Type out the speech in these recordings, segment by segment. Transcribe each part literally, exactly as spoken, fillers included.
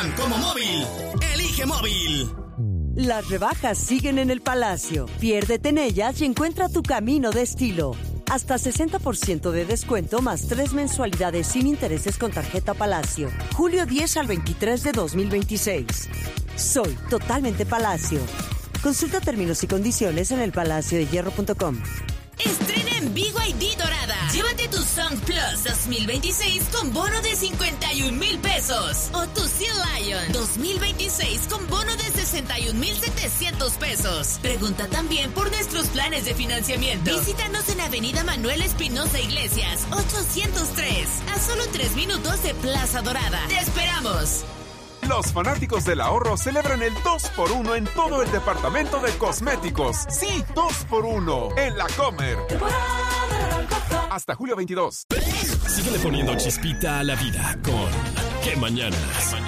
Nissan como móvil. Elige móvil. Las rebajas siguen en el Palacio. Piérdete en ellas y encuentra tu camino de estilo. Hasta sesenta por ciento de descuento más tres mensualidades sin intereses con tarjeta Palacio. julio diez al veintitrés de dos mil veintiséis. Soy totalmente Palacio. Consulta términos y condiciones en el palacio de hierro punto com. Estrena en B Y D Dorada. Llévate tu Song Plus dos mil veintiséis con bono de cincuenta y un mil pesos. O tu Sea Lion dos mil veintiséis con bono de sesenta y un mil setecientos pesos. Pregunta también por nuestros planes de financiamiento. Visítanos en Avenida Manuel Espinosa Iglesias, ochocientos tres. A solo tres minutos de Plaza Dorada. ¡Te esperamos! Los fanáticos del ahorro celebran el dos por uno en todo el departamento de cosméticos. Sí, dos por uno en La Comer. Hasta julio veintidós. Síguele poniendo chispita a la vida con ¿Qué Mañanas?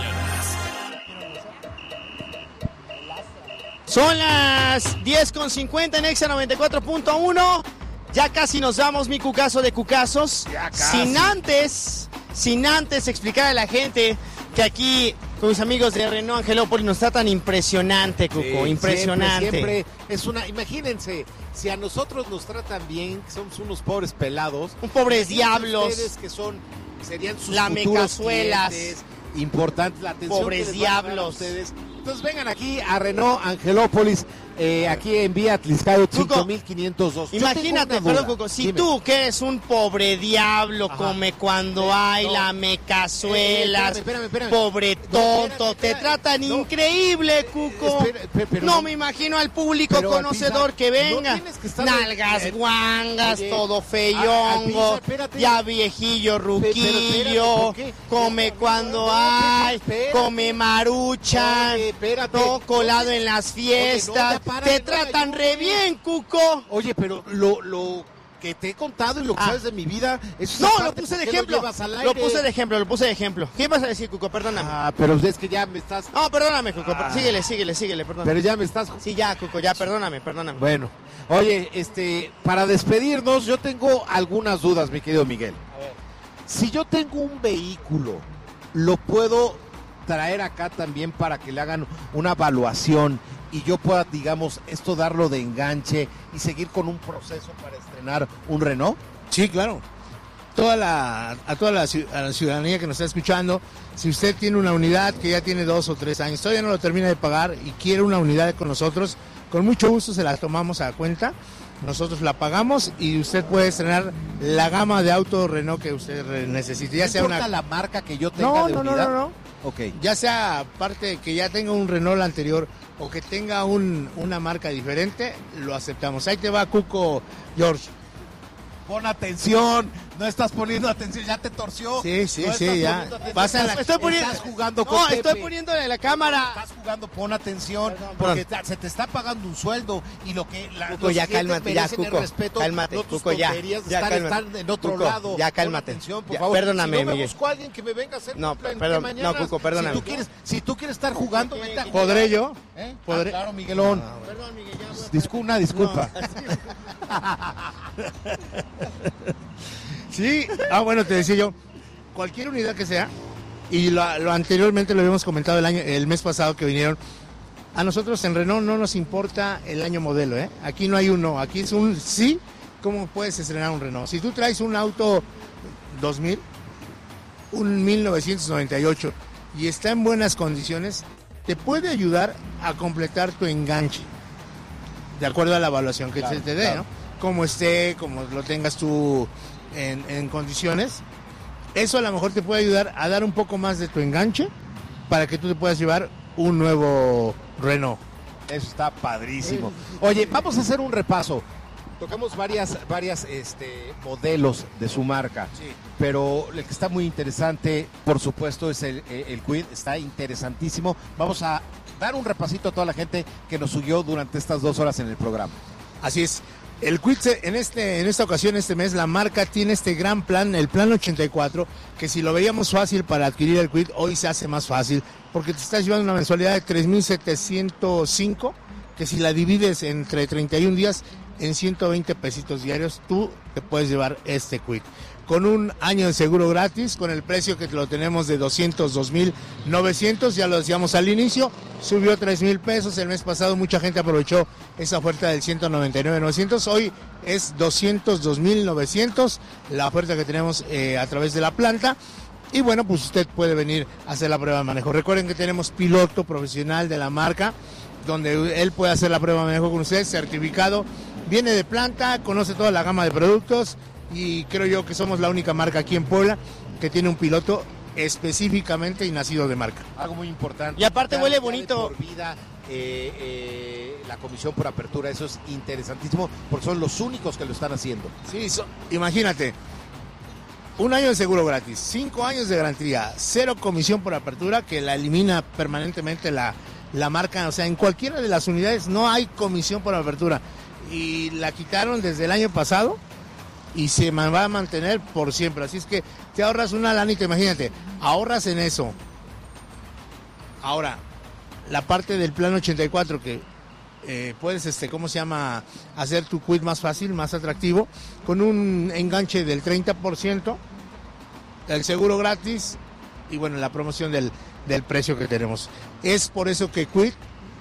Son las diez con cincuenta en Exa noventa y cuatro punto uno. Ya casi nos damos, mi cucazo de cucazos. Sin antes, sin antes explicar a la gente que aquí con mis amigos de Renault Angelópolis nos tratan impresionante, Cuco, sí, impresionante. Siempre, siempre es una, imagínense, si a nosotros nos tratan bien, somos unos pobres pelados, un pobres diablos, ustedes que son, serían sus la mecazuelas, importantes, la atención pobres que les diablos. van a ustedes. Entonces vengan aquí a Renault Angelópolis, eh, aquí en Vía Atliscado cinco mil quinientos dos. Imagínate, perdón, Cuco, si Dime. tú que eres un pobre diablo, Ajá. come cuando sí, hay no. la mecazuelas, eh, espérame, espérame, espérame. pobre tonto, no, espérame, espérame. te tratan no. increíble, Cuco. Espera, espera, pero no, no me imagino al público pero conocedor que venga, no que nalgas en... guangas, Oye, todo feyongo, a, a ya viejillo, ruquillo, pero, come cuando no, hay, espérate. come maruchan, Oye, espérate. no colado en las fiestas. Oye, no, Para, te tratan re bien, Cuco. Oye, pero lo, lo que te he contado y lo que ah. sabes de mi vida... Eso no, lo puse de ejemplo. Lo, lo puse de ejemplo, lo puse de ejemplo. ¿Qué vas a decir, Cuco? Perdóname. Ah, pero es que ya me estás... No, perdóname, Cuco. Ah. Síguele, síguele, síguele, perdóname. Pero ya me estás... Sí, ya, Cuco, ya, perdóname, perdóname. Bueno, oye, este, para despedirnos, yo tengo algunas dudas, mi querido Miguel. A ver. Si yo tengo un vehículo, ¿lo puedo traer acá también para que le hagan una evaluación y yo pueda, digamos, esto darlo de enganche y seguir con un proceso para estrenar un Renault? Sí, claro. Toda la, a toda la, a la ciudadanía que nos está escuchando, si usted tiene una unidad que ya tiene dos o tres años, todavía no lo termina de pagar y quiere una unidad con nosotros, con mucho gusto se la tomamos a cuenta, nosotros la pagamos y usted puede estrenar la gama de auto Renault que usted necesite. Ya ¿No sea importa una... la marca que yo tenga no, de no, unidad? No, no, no. Okay. Ya sea parte que ya tenga un Renault anterior o que tenga un, una marca diferente, lo aceptamos. Ahí te va, Cuco, George. Pon atención, no estás poniendo atención, ya te torció. Sí, sí, no sí, ya. Pasa la... estoy poniendo... Estás jugando no, con estoy Pepe. poniéndole la cámara. Estás jugando, pon atención, perdón, porque perdón. se te está pagando un sueldo y lo que la, Cuco, ya cálmate, ya, Cuco, respeto, cálmate, no tus Cuco, ya, tonterías de ya, estar, cálmate, estar en otro Cuco, lado. ya, cálmate, atención, por ya, favor. perdóname, si no me Miguel. busco a alguien que me venga a hacer no, plan, perdón, mañana, no, Cuco, perdóname. Si tú quieres, si tú quieres estar jugando, vete a jugar. ¿Podré yo? ¿Eh? ¿Podré? Ah, claro, Miguelón. Ah, bueno. Perdón, Miguel, ya voy a... Discul- una disculpa. Sí, ah, bueno, te decía yo, cualquier unidad que sea, y lo, lo anteriormente lo habíamos comentado el año, el mes pasado que vinieron, a nosotros en Renault no nos importa el año modelo, ¿eh? Aquí no hay un no, aquí es un sí, ¿cómo puedes estrenar un Renault? Si tú traes un auto dos mil, un mil novecientos noventa y ocho, y está en buenas condiciones, te puede ayudar a completar tu enganche, de acuerdo a la evaluación que claro, se te dé, claro. ¿no? Como esté, como lo tengas tú en, en condiciones. Eso a lo mejor te puede ayudar a dar un poco más de tu enganche para que tú te puedas llevar un nuevo Renault. Eso está padrísimo. Oye, vamos a hacer un repaso. Tocamos varias, varias este, modelos de su marca, sí. Pero el que está muy interesante, por supuesto, es el, el Kwid. Está interesantísimo. Vamos a dar un repasito a toda la gente que nos siguió durante estas dos horas en el programa. Así es. El Kwid, en, este, en esta ocasión, este mes, la marca tiene este gran plan, el plan ochenta y cuatro, que si lo veíamos fácil para adquirir el Kwid, hoy se hace más fácil, porque te estás llevando una mensualidad de tres mil setecientos cinco, que si la divides entre treinta y un días, en ciento veinte pesitos diarios, tú te puedes llevar este Kwid. con un año de seguro gratis, con el precio que lo tenemos de doscientos dos mil novecientos, ya lo decíamos al inicio, subió tres mil pesos, el mes pasado mucha gente aprovechó esa oferta del ciento noventa y nueve mil novecientos, hoy es doscientos dos mil novecientos, la oferta que tenemos eh, a través de la planta, y bueno, pues usted puede venir a hacer la prueba de manejo. Recuerden que tenemos piloto profesional de la marca, donde él puede hacer la prueba de manejo con usted, certificado, viene de planta, conoce toda la gama de productos, y creo yo que somos la única marca aquí en Puebla que tiene un piloto específicamente y nacido de marca. Algo muy importante. Y aparte ya, huele ya bonito. Por vida, eh, eh, la comisión por apertura, eso es interesantísimo, porque son los únicos que lo están haciendo. Sí, so, imagínate, un año de seguro gratis, cinco años de garantía, cero comisión por apertura, que la elimina permanentemente la, la marca, o sea, en cualquiera de las unidades no hay comisión por apertura, y la quitaron desde el año pasado, y se va a mantener por siempre, así es que te ahorras una lanita, imagínate, ahorras en eso. Ahora, la parte del plan ochenta y cuatro que eh, puedes, este, ¿cómo se llama? Hacer tu quit más fácil, más atractivo, con un enganche del treinta por ciento, el seguro gratis y bueno, la promoción del, del precio que tenemos. Es por eso que Quit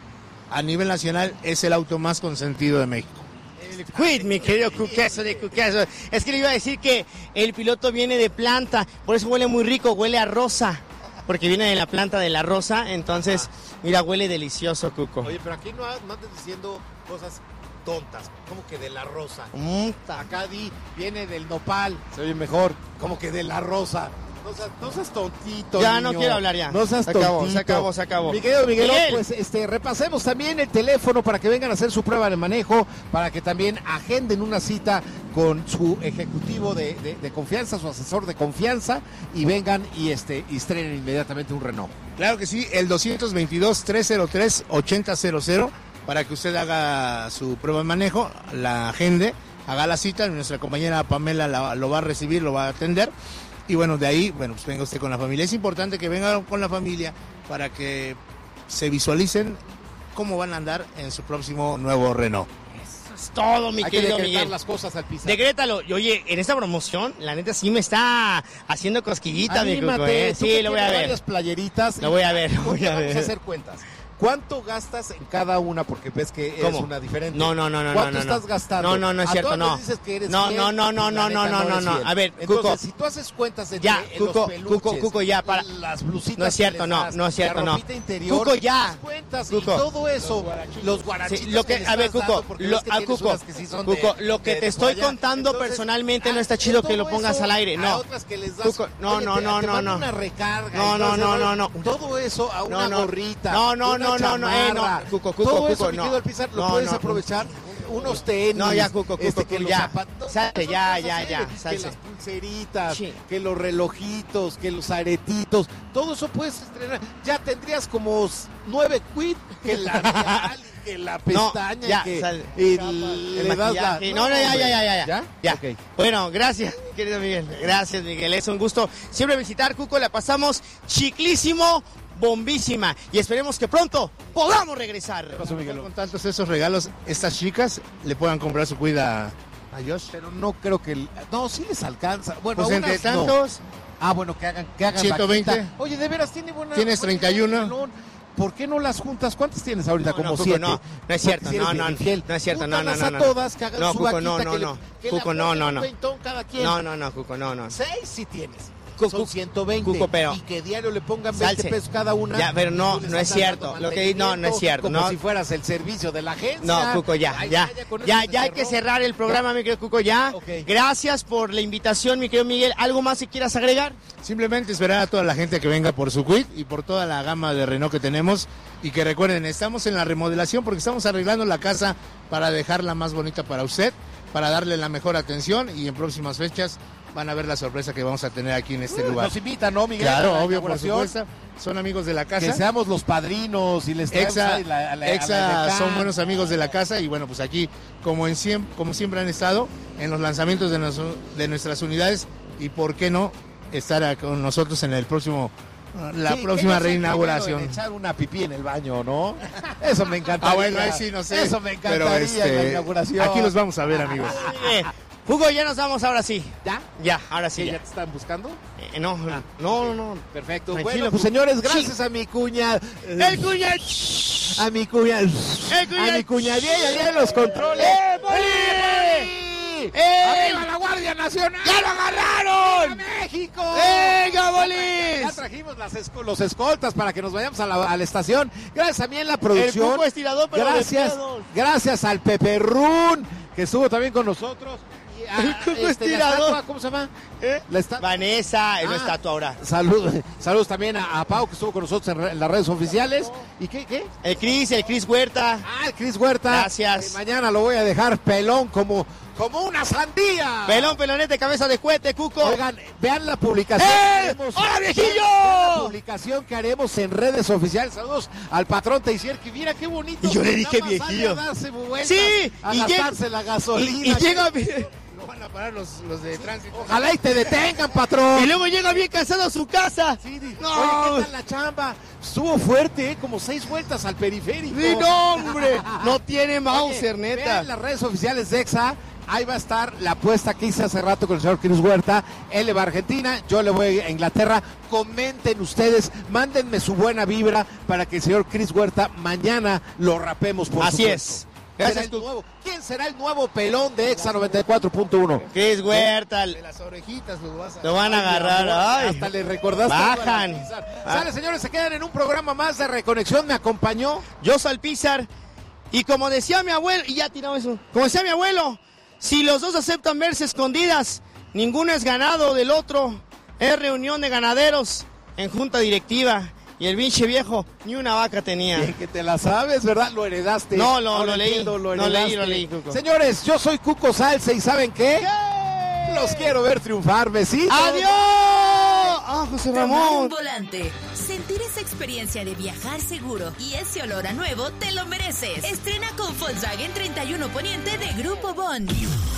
a nivel nacional es el auto más consentido de México. Quit, mi querido Cuqueso de Cuqueso. Es que le iba a decir que el piloto viene de planta, por eso huele muy rico, huele a rosa, porque viene de la planta de la rosa, entonces, mira, huele delicioso, Cuco. Oye, pero aquí no, no andes diciendo cosas tontas, como que de la rosa. Mm, Acá di, viene del nopal, se oye mejor, como que de la rosa. No seas, no seas tontito, Ya niño. no quiero hablar ya. No seas se acabó, tontito. se acabó, se acabó. Mi querido Miguelón, Miguel. pues este, repasemos también el teléfono para que vengan a hacer su prueba de manejo, para que también agenden una cita con su ejecutivo de, de, de confianza, su asesor de confianza, y vengan y, este, y estrenen inmediatamente un Renault. Claro que sí, el dos dos dos, tres cero tres, ocho cero cero cero, para que usted haga su prueba de manejo, la agende, haga la cita, nuestra compañera Pamela la, lo va a recibir, lo va a atender. Y bueno, de ahí, bueno, pues venga usted con la familia. Es importante que venga con la familia para que se visualicen cómo van a andar en su próximo nuevo Renault. Eso es todo, mi Hay que querido decretar Miguel. las cosas al pisar. Decrétalo. Y oye, en esta promoción, la neta sí me está haciendo cosquillita, mi Cuco, Anímate, ¿eh? tú Sí, que lo voy a tienes ver. varias playeritas. Lo voy a ver, lo voy a Vamos ver. a hacer cuentas. ¿Cuánto gastas en cada una? Porque ves que es ¿Cómo? una diferente. No, no, no, no, ¿Cuánto no, no. estás gastando? No, no, no es A cierto, todas no. les dices que eres No, fiel, no, no, no, y la no, neta no, no, eres no. fiel. A ver, Entonces, Cuco. si tú haces cuentas entre Ya, los Cuco, peluches, Cuco, Cuco, ya, para. las blusitas No es que cierto, les no, das, no es cierto, la no. ropita interior, Cuco, ya. las cuentas Cuco. y todo eso, los guarachitos Sí, lo que, les a ver, estás Cuco, dando, porque lo, ves que a tienes Cuco, unas que sí son Cuco, de- lo que de- te de estoy por allá. contando Entonces, personalmente no ah, está chido de que lo todo pongas eso, al aire, a no. otras que les das, Cuco, no, oye, no, te- no, te no, mando no. una recarga, No, y no, todo no, ese no, rollo. no. Todo eso a una No, no. gorrita, No, no, una no, no, no, eh, no. chamarra. Cuco, Cuco, todo eso, Cuco, mi no. querido Alpizar, lo No, puedes no. aprovechar. Unos tenis, No, ya, Cuco, Cuco, este, que Cuco, los ya. zapatos, Salte, son ya, cosas ya, así, ya, que salte. las pulseritas, Sí. que los relojitos, que los aretitos, todo eso puedes estrenar. Ya tendrías como nueve quid que la labial, que la pestaña, ya, que sal- y El le das la... maquillaje. No, no, ya, ya, ya, ya, ya. ¿Ya? Ya. Ok. Bueno, gracias, querido Miguel. Gracias, Miguel. Es un gusto siempre visitar Cuco. La pasamos chiclísimo, bombísima. Y esperemos que pronto podamos regresar. Con tantos esos regalos, estas chicas le puedan comprar su cuida a Josh. Pero no creo que... el- No, sí les alcanza. Bueno, Pues a entre unas no. tantos, Ah, bueno, que hagan, que hagan ciento veinte. vaquita. Oye, de veras, tiene buena... Tienes buena- treinta y uno. buena- ¿Por qué no las juntas? ¿Cuántas tienes ahorita? No, Como no, Cuco, siete. no, no es cierto, Porque si eres no, bien no, infiel. no es cierto, no, no, Júntalas no, a no. todas, que hagan No, su Cuco, vaquita, no, no, que le- no. que Cuco, le no, aporten no, un no. veintón cada quien. No, no, no, Cuco, no, no. Seis sí tienes. Cuco, Son ciento veinte. Cuco, pero- y que diario le pongan veinte Salse. pesos cada una. Ya, pero no, y tú les no es estás dando cierto. Lo que no, no es cierto. Como No, si fueras el servicio de la agencia. no, Cuco, ya, Ay, ya. con Ya, eso ya se hay que cerró. cerrar el programa, mi querido Cuco, ya. Ok. Gracias por la invitación, mi querido Miguel. ¿Algo más que quieras agregar? Simplemente esperar a toda la gente que venga por su quit y por toda la gama de Renault que tenemos. Y que recuerden, estamos en la remodelación porque estamos arreglando la casa para dejarla más bonita para usted, para darle la mejor atención, y en próximas fechas van a ver la sorpresa que vamos a tener aquí en este lugar. Nos invitan, ¿no, Miguel? Claro, A la obvio, por inauguración. supuesto. Son amigos de la Que casa. seamos los padrinos y les traemos Exa, ahí la- a la- a Exa la Edecán. son buenos amigos de la casa, y bueno, pues aquí, como, en siem- como siempre han estado, en los lanzamientos de, nos- de nuestras unidades, y por qué no estar a- con nosotros en el próximo, la Sí, próxima que no sea reinauguración. primero en echar una pipí en el baño, ¿no? Eso me encantaría. Ah, bueno, ahí sí, no sé. Eso me encantaría pero, en la este, inauguración. aquí los vamos a ver, amigos. Oye, Hugo, ya nos vamos ahora sí. ¿Ya? Ya, ahora sí. ¿Sí, Ya, ya te están buscando? Eh, no, Ah. no, no, no. Perfecto. Tranquilo, Bueno, pues Hugo. señores, gracias a mi cuña. ¡El cuña! A mi cuña. cuña- A mi cuñadilla, ya los controles. ¡Eh, Poli! ¡Eh! ¡Arriba la Guardia Nacional! ¡Ya lo agarraron! ¡Viva México! ¡Venga, Bolis! Ya trajimos las esco- los escoltas para que nos vayamos a la, a la estación. Gracias también a la producción. El Cuco estirador, pero de gracias, pedos. gracias al Pepe Run, que estuvo también con nosotros. Y a, El Cuco la estirador. estatua, ¿cómo se llama? ¿Eh? La esta- Vanessa, es la Ah. estatua ahora. Salud, saludos también a, a Pau, que estuvo con nosotros en, re- en las redes oficiales. ¿Y qué? qué? El Cris, el Cris Huerta. Ah, el Cris Huerta. Gracias. Que mañana lo voy a dejar pelón como, como una sandía. Pelón, pelonete, cabeza de cohete, Cuco. Oigan, vean la publicación. ¡Eh! que haremos- ¡Hola, viejillo! vean la publicación que haremos en redes oficiales. Saludos al patrón Teisier, que mira qué bonito. Y yo le Nada dije más viejillo. sale a darse vueltas, Sí, a y gastarse llega- la gasolina. Y, y llega Lo van a parar los, los de tránsito. Ojalá y te detengan, patrón. y luego llega bien cansado a su casa. Sí, di- No. Oye, ¿qué tal la chamba? Estuvo fuerte, ¿eh? Como seis vueltas al periférico. Sí, no, hombre. No tiene Mauser, Oye, neta. vean las redes oficiales de EXA. Ahí va a estar la apuesta que hice hace rato con el señor Cris Huerta. Él le va a Argentina, yo le voy a Inglaterra. Comenten ustedes, mándenme su buena vibra para que el señor Cris Huerta mañana lo rapemos por Así supuesto. es. ¿Quién Gracias, será el nuevo? ¿Quién será el nuevo pelón de EXA noventa y cuatro punto uno? Cris Huerta. De las orejitas los vas a... Lo van a agarrar. Ay. Hasta le recordaste. Bajan. Sale, señores, se quedan en un programa más de Reconexión. Me acompañó. Yo Salpizar. Y como decía mi abuelo, y ya tiramos eso. Como decía mi abuelo, si los dos aceptan verse escondidas, ninguno es ganado del otro. Es reunión de ganaderos en junta directiva. Y el pinche viejo ni una vaca tenía. Bien que te la sabes, ¿verdad? Lo heredaste. No, lo- Ahora lo leí. entiendo, No heredaste. leí, lo leí, Cuco. Señores, yo soy Cuco Salsa y ¿saben qué? Los quiero ver triunfar, besitos. ¡Adiós! ¡Ah, José Tomar un Ramón! volante. Sentir esa experiencia de viajar seguro y ese olor a nuevo te lo mereces. Estrena con Volkswagen treinta y uno Poniente de Grupo Bond.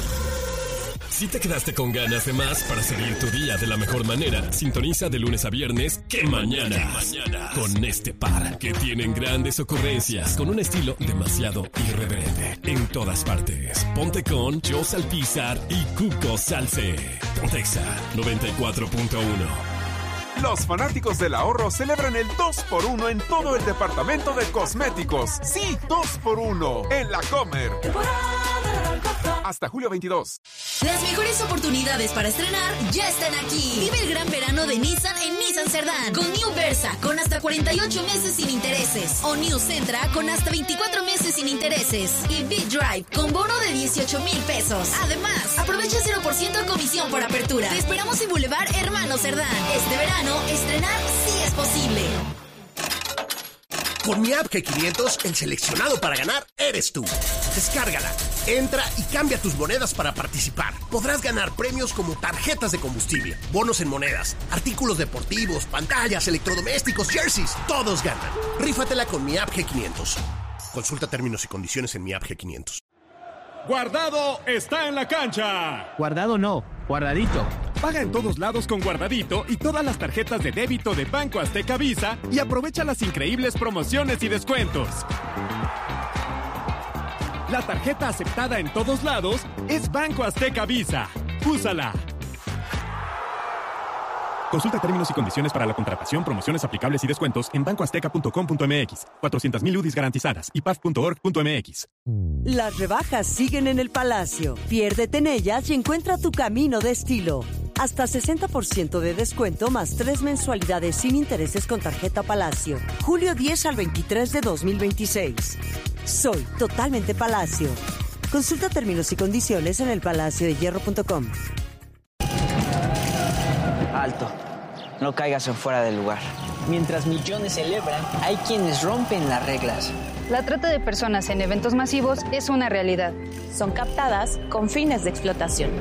Si te quedaste con ganas de más para seguir tu día de la mejor manera, sintoniza de lunes a viernes ¡Qué mañana! Con este par que tienen grandes ocurrencias con un estilo demasiado irreverente. En todas partes, ponte con Joe Salpizar y Cuco Salce. Pontexa noventa y cuatro punto uno. Los fanáticos del ahorro celebran el dos por uno en todo el departamento de cosméticos. Sí, dos por uno en la Comer. Hasta julio veintidós. Las mejores oportunidades para estrenar ya están aquí. Vive el gran verano de Nissan en Nissan Cerdán. Con New Versa con hasta cuarenta y ocho meses sin intereses. O New Sentra con hasta veinticuatro meses sin intereses. Y Big Drive con bono de dieciocho mil pesos. Además, aprovecha cero por ciento comisión por apertura. Te esperamos en Boulevard Hermano Cerdán. Este verano, estrenar sí es posible. Con mi app G quinientos, el seleccionado para ganar eres tú. Descárgala, entra y cambia tus monedas para participar. Podrás ganar premios como tarjetas de combustible, bonos en monedas, artículos deportivos, pantallas, electrodomésticos, jerseys. Todos ganan. Rífatela con mi app G quinientos. Consulta términos y condiciones en mi app G quinientos. Guardado está en la cancha. Guardado no, guardadito. Paga en todos lados con Guardadito y todas las tarjetas de débito de Banco Azteca Visa y aprovecha las increíbles promociones y descuentos. La tarjeta aceptada en todos lados es Banco Azteca Visa. Úsala. Consulta términos y condiciones para la contratación, promociones aplicables y descuentos en banco azteca punto com punto m x. cuatrocientos mil U D Is garantizadas y p a f punto org punto m x. Las rebajas siguen en el Palacio. Piérdete en ellas y encuentra tu camino de estilo. Hasta sesenta por ciento de descuento más tres mensualidades sin intereses con tarjeta Palacio. Julio diez al veintitrés de dos mil veintiséis. Soy totalmente Palacio. Consulta términos y condiciones en el palacio de hierro punto com. Alto, no caigas en fuera del lugar. Mientras millones celebran, hay quienes rompen las reglas. La trata de personas en eventos masivos es una realidad. Son captadas con fines de explotación.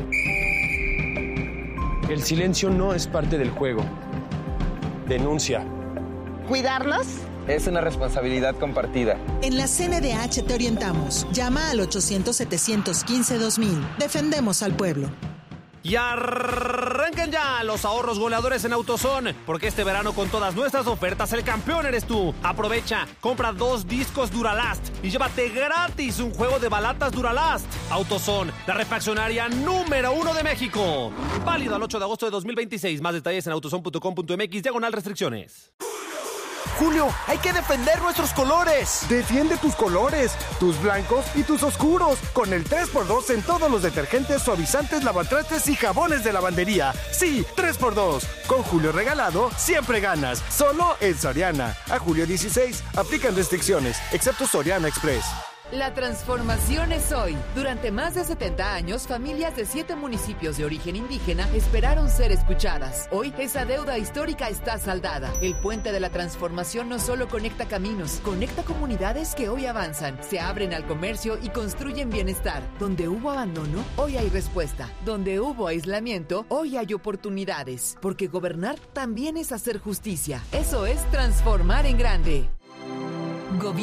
El silencio no es parte del juego. Denuncia. ¿Cuidarnos? Es una responsabilidad compartida. En la C N D H te orientamos. Llama al ochocientos, setecientos quince, dos mil. Defendemos al pueblo. Y arranquen ya los ahorros goleadores en AutoZone, porque este verano con todas nuestras ofertas el campeón eres tú. Aprovecha, compra dos discos Duralast y llévate gratis un juego de balatas Duralast. AutoZone, la refaccionaria número uno de México. Válido al ocho de agosto de dos mil veintiséis. Más detalles en autozone punto com punto m x, diagonal restricciones. Julio, hay que defender nuestros colores. Defiende tus colores, tus blancos y tus oscuros, con el tres por dos en todos los detergentes, suavizantes, lavatrastes y jabones de lavandería. Sí, tres por dos. Con Julio regalado, siempre ganas. Solo en Soriana. A julio dieciséis, aplican restricciones, excepto Soriana Express. La transformación es hoy. Durante más de setenta años, familias de siete municipios de origen indígena esperaron ser escuchadas. Hoy, esa deuda histórica está saldada. El puente de la transformación no solo conecta caminos, conecta comunidades que hoy avanzan, se abren al comercio y construyen bienestar. Donde hubo abandono, hoy hay respuesta. Donde hubo aislamiento, hoy hay oportunidades. Porque gobernar también es hacer justicia. Eso es transformar en grande. Gobierno